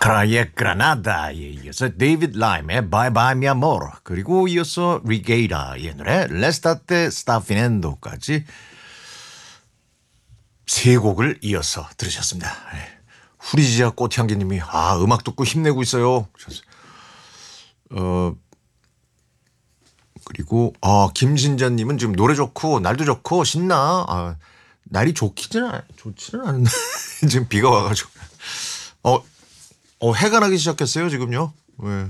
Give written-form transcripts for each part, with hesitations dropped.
아카라의 그라나다에 이어서 데이비드 라임의 Bye Bye Mi Amor 그리고 이어서 리게이라의 노래 L'estate sta finendo까지 세 곡을 이어서 들으셨습니다. 후리지아 꽃향기님이 음악 듣고 힘내고 있어요. 그리고 김신자님은 지금 노래 좋고 날도 좋고 신나. 날이 좋지는 않은데 지금 비가 와가지고 해가 나기 시작했어요 지금요. 네.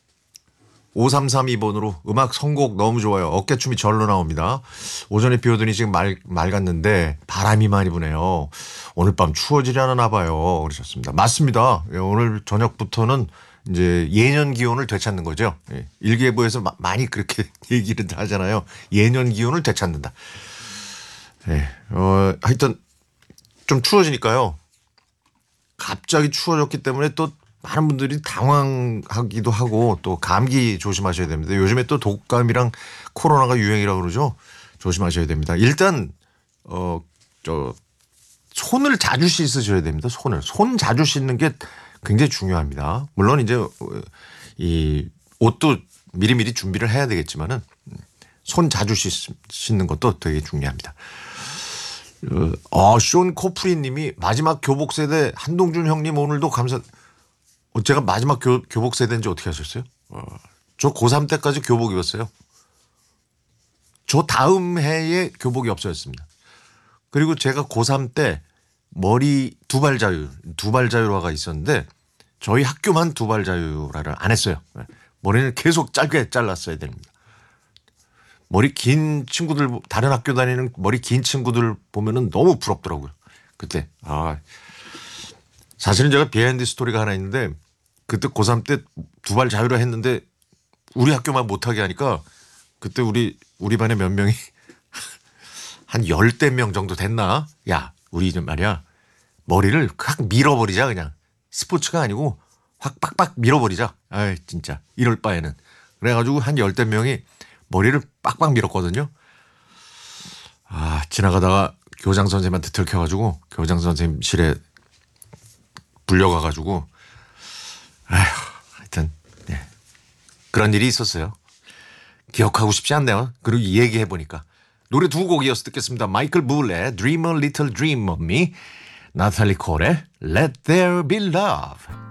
5332번으로 음악 선곡 너무 좋아요. 어깨춤이 절로 나옵니다. 오전에 비 오더니 지금 맑았는데 바람이 많이 부네요. 오늘 밤 추워지려나 봐요. 그러셨습니다. 맞습니다. 오늘 저녁부터는 이제 예년 기온을 되찾는 거죠. 일기예보에서 많이 그렇게 얘기를 하잖아요. 예년 기온을 되찾는다. 네. 하여튼 좀 추워지니까요. 갑자기 추워졌기 때문에 또 많은 분들이 당황하기도 하고 또 감기 조심하셔야 됩니다. 요즘에 또 독감이랑 코로나가 유행이라고 그러죠. 조심하셔야 됩니다. 일단 손을 자주 씻으셔야 됩니다. 손 자주 씻는 게 굉장히 중요합니다. 물론 이제 이 옷도 미리미리 준비를 해야 되겠지만은 손 자주 씻는 것도 되게 중요합니다. 쇼 코프리 님이 마지막 교복 세대 한동준 형님 오늘도 제가 마지막 교복 세대인지 어떻게 하셨어요? 저 고3 때까지 교복 입었어요. 저 다음 해에 교복이 없어졌습니다. 그리고 제가 고3 때 머리 두발 자유화가 있었는데 저희 학교만 두발 자유화를 안 했어요. 머리는 계속 짧게 잘랐어야 됩니다. 머리 긴 친구들, 다른 학교 다니는 머리 긴 친구들 보면은 너무 부럽더라고요. 그때. 사실은 제가 비하인드 스토리가 하나 있는데 그때 고3 때 두발 자유로 했는데 우리 학교만 못하게 하니까 그때 우리 반에 몇 명이 한 10대 명 정도 됐나? 야, 우리 좀 말이야. 머리를 확 밀어버리자 그냥. 스포츠가 아니고 확 빡빡 밀어버리자. 진짜 이럴 바에는. 그래가지고 한 10대 명이 머리를 빡빡 밀었거든요. 지나가다가 교장 선생님한테 들켜가지고 교장 선생님실에 불려가가지고 하여튼 그런 일이 있었어요. 기억하고 싶지 않네요. 그리고 얘기해보니까. 노래 두 곡 이어서 듣겠습니다. 마이클 불의 Dream a Little Dream of Me, 나탈리 콜의 Let There Be Love.